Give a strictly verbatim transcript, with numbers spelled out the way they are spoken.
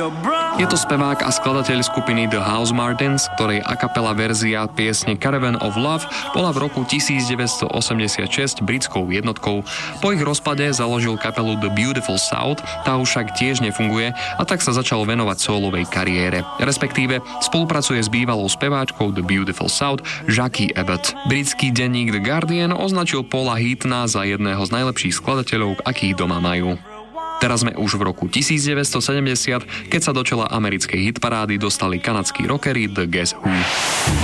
Je to spevák a skladateľ skupiny The Housemartins, ktorej a cappella verzia piesne Caravan of Love bola v roku devätnásťstoosemdesiatšesť britskou jednotkou. Po ich rozpade založil kapelu The Beautiful South, tá už však tiež nefunguje a tak sa začal venovať solovej kariére. Respektíve spolupracuje s bývalou speváčkou The Beautiful South Jackie Abbott. Britský denník The Guardian označil Paula Heatona za jedného z najlepších skladateľov, akých doma majú. Teraz sme už v roku devätnásťstosedemdesiat, keď sa do čela americkej hitparády dostali kanadskí rockery The Guess Who.